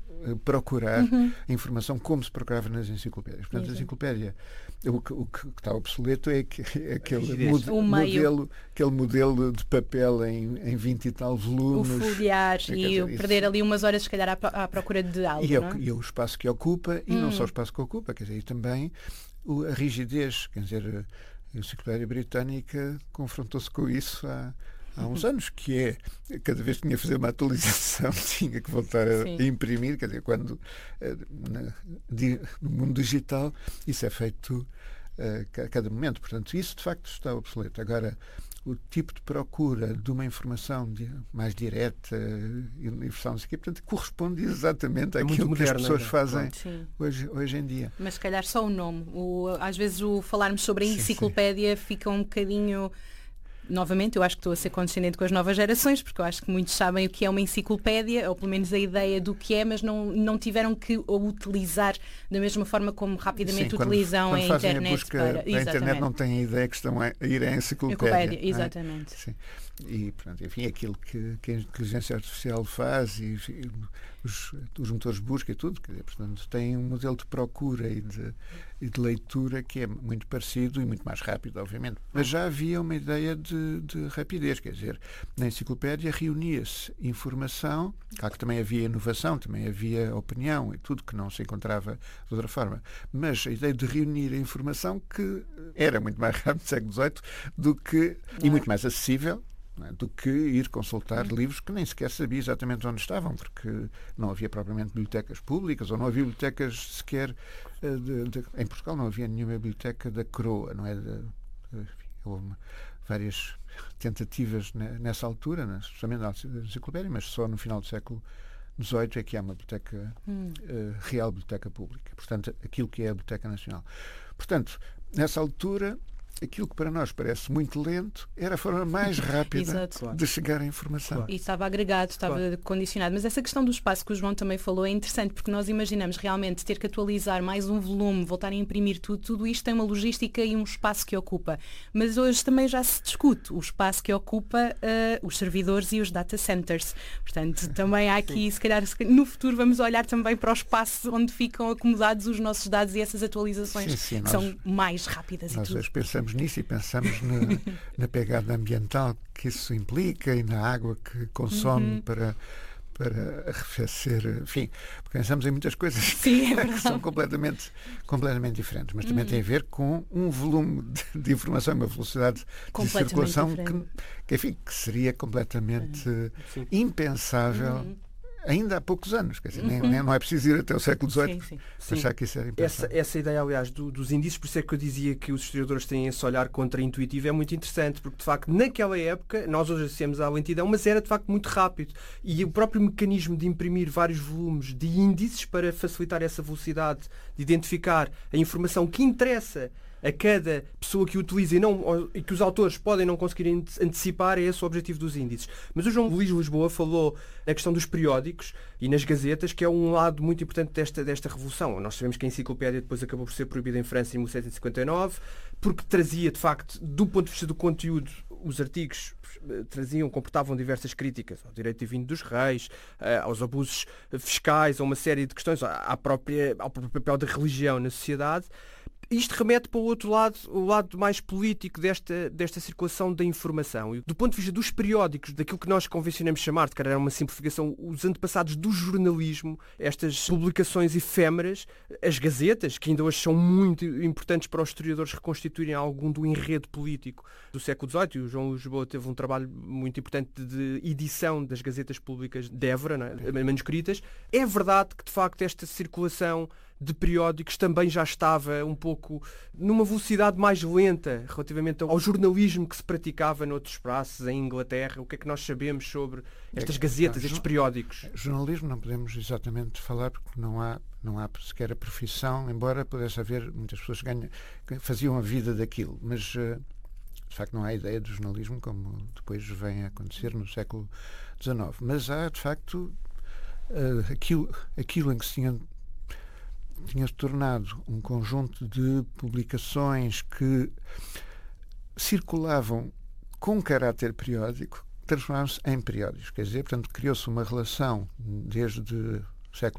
procurar informação como se procurava nas enciclopédias. Portanto, a enciclopédia, o que está obsoleto é aquele modelo de papel em 20 e tal volumes. O folhear e perder ali umas horas, se calhar, à procura de algo, e o espaço que ocupa, e não só o espaço que ocupa, quer dizer, e também a rigidez, quer dizer, a Enciclopédia Britânica confrontou-se com isso há uns anos, que é, cada vez que tinha que fazer uma atualização, tinha que voltar a imprimir, quer dizer, quando no mundo digital isso é feito a cada momento. Portanto, isso de facto está obsoleto. Agora, o tipo de procura de uma informação mais direta, universal, portanto, corresponde exatamente àquilo que as pessoas fazem hoje em dia. Mas se calhar só o nome. Às vezes o falarmos sobre a enciclopédia fica um bocadinho... Novamente, eu acho que estou a ser condescendente com as novas gerações, porque eu acho que muitos sabem o que é uma enciclopédia, ou pelo menos a ideia do que é, mas não tiveram que o utilizar da mesma forma como rapidamente utilizam a internet. A internet não tem a ideia que estão a ir à enciclopédia. Exatamente. Sim. E, portanto, enfim, aquilo que a inteligência artificial faz e os motores de busca e tudo, quer dizer, portanto, tem um modelo de procura e de leitura que é muito parecido e muito mais rápido, obviamente. Mas já havia uma ideia de rapidez, quer dizer, na enciclopédia reunia-se informação, claro que também havia inovação, também havia opinião e tudo que não se encontrava de outra forma, mas a ideia de reunir a informação que era muito mais rápido no século XVIII do que, e muito mais acessível, do que ir consultar livros que nem sequer sabia exatamente onde estavam, porque não havia propriamente bibliotecas públicas, ou não havia bibliotecas sequer em Portugal não havia nenhuma biblioteca da coroa, não é? Houve várias tentativas nessa altura, especialmente na enciclopédia, mas só no final do século XVIII é que há uma biblioteca real, biblioteca pública, portanto, aquilo que é a Biblioteca Nacional. Portanto, nessa altura, aquilo que para nós parece muito lento era a forma mais rápida de chegar à informação. E estava agregado, estava condicionado. Mas essa questão do espaço que o João também falou é interessante, porque nós imaginamos realmente ter que atualizar mais um volume, voltar a imprimir tudo isto tem uma logística e um espaço que ocupa. Mas hoje também já se discute o espaço que ocupa os servidores e os data centers. Portanto, também há aqui, se calhar no futuro vamos olhar também para o espaço onde ficam acomodados os nossos dados e essas atualizações que são mais rápidas e tudo. Pensamos nisso e pensamos na pegada ambiental que isso implica e na água que consome para arrefecer, enfim, pensamos em muitas coisas que são completamente diferentes, mas também tem a ver com um volume de informação e uma velocidade de circulação que seria completamente impensável ainda há poucos anos, quer dizer, não é preciso ir até o século XVIII para achar que isso era impensável. Essa ideia, aliás, dos indícios, por isso é que eu dizia que os historiadores têm esse olhar contra-intuitivo, é muito interessante, porque de facto naquela época, nós hoje associamos à lentidão, mas era de facto muito rápido, e o próprio mecanismo de imprimir vários volumes de índices para facilitar essa velocidade de identificar a informação que interessa a cada pessoa que utiliza e que os autores podem não conseguir antecipar, é esse o objetivo dos índices. Mas o João Luís Lisboa falou na questão dos periódicos e nas gazetas, que é um lado muito importante desta revolução. Nós sabemos que a enciclopédia depois acabou por ser proibida em França em 1759, porque trazia, de facto, do ponto de vista do conteúdo, os artigos comportavam diversas críticas ao direito divino dos reis, aos abusos fiscais, a uma série de questões, ao próprio papel da religião na sociedade. Isto remete para o outro lado, o lado mais político desta circulação da informação. E do ponto de vista dos periódicos, daquilo que nós convencionamos chamar, de cara, era uma simplificação, os antepassados do jornalismo, estas publicações efêmeras, as gazetas, que ainda hoje são muito importantes para os historiadores reconstituírem algum do enredo político do século XVIII, e o João Lisboa teve um trabalho muito importante de edição das gazetas públicas de Évora, manuscritas. É verdade que, de facto, esta circulação de periódicos também já estava um pouco numa velocidade mais lenta relativamente ao jornalismo que se praticava noutros espaços, em Inglaterra. O que é que nós sabemos sobre estas gazetas, estes periódicos? Jornalismo não podemos exatamente falar porque não há sequer a profissão, embora pudesse haver muitas pessoas que faziam a vida daquilo, mas de facto não há ideia de jornalismo como depois vem a acontecer no século XIX. Mas há de facto aquilo em que se tinha-se tornado um conjunto de publicações que circulavam com caráter periódico, transformaram-se em periódicos. Quer dizer, portanto, criou-se uma relação desde